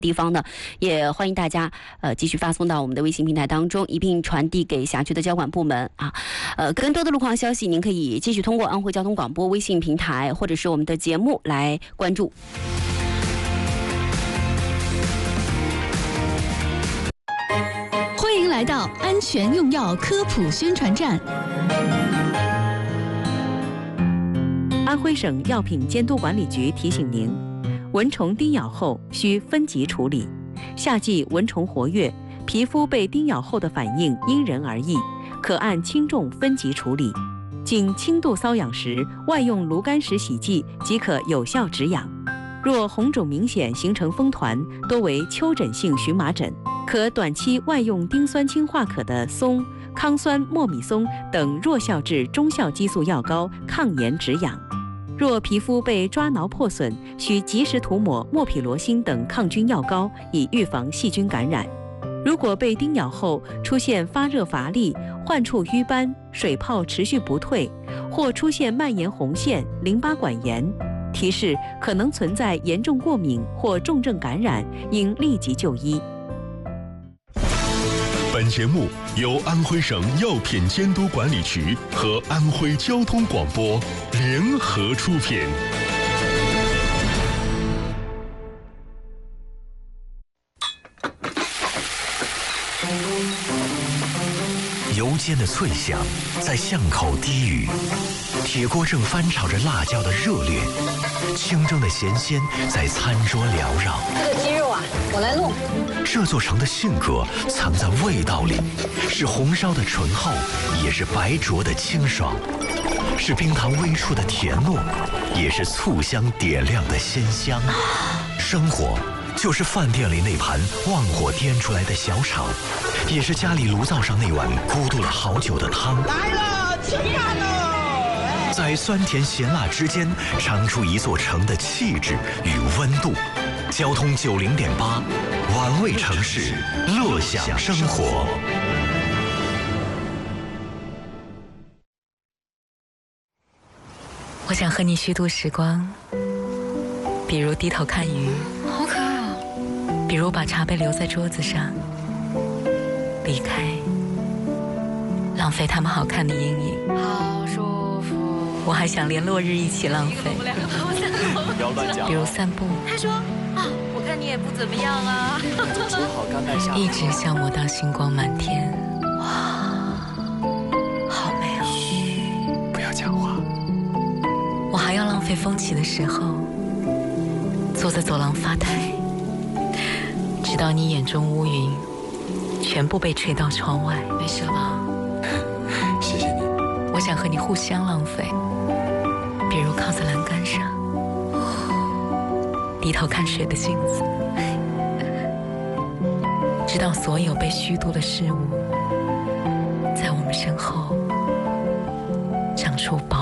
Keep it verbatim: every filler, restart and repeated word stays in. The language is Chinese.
地方呢，也欢迎大家呃继续发送到我们的微信平台当中，一并传递给辖区的交管部门啊。呃，更多的路况消息，您可以继续通过安徽交通广播微信平台或者是我们的节目来关注。 欢迎来到安全用药科普宣传站。 安徽省药品监督管理局提醒您，蚊虫叮咬后需分级处理。夏季蚊虫活跃，皮肤被叮咬后的反应因人而异，可按轻重分级处理。仅轻度瘙痒时，外用炉甘石洗剂即可有效止痒。若红肿明显，形成风团，多为丘疹性荨麻疹，可短期外用丁酸氢化可的松、康酸莫米松等弱效至中效激素药膏抗炎止痒。若皮肤被抓挠破损，需及时涂抹莫匹罗辛等抗菌药膏，以预防细菌感染。如果被叮咬后出现发热乏力、患处瘀斑、水泡持续不退，或出现蔓延红线、淋巴管炎，提示可能存在严重过敏或重症感染，应立即就医。 本节目由安徽省药品监督管理局和安徽交通广播联合出品。 油煎的脆响在巷口低语，铁锅正翻炒着辣椒的热烈，清蒸的咸鲜在餐桌缭绕。 这个鸡肉啊，我来弄。 这座城的性格藏在味道里，是红烧的醇厚，也是白灼的清爽，是冰糖微触的甜糯，也是醋香点亮的鲜香。生活就是饭店里那盘旺火颠出来的小炒，也是家里炉灶上那碗咕嘟了好久的汤。 来了，起饭喽！ 在酸甜咸辣之间，尝出一座城的气质与温度。交通九零点八，玩味城市，乐享生活。 我想和你虚度时光，比如低头看鱼， 好可爱哦。 比如把茶杯留在桌子上，离开，浪费他们好看的阴影。 好舒服。 我还想连落日一起浪费， 不要乱讲。 比如散步。 他说啊，我看你也不怎么样啊。 好甘拜下。 一直消磨到星光满天。哇，好美哦。 嘘，不要讲话。 我还要浪费风起的时候，坐在走廊发呆，直到你眼中乌云全部被吹到窗外。没事了吧？ 谢谢你。 我想和你互相浪费，比如靠在栏杆上，低头看水的镜子，直到所有被虚度的事物在我们身后长出宝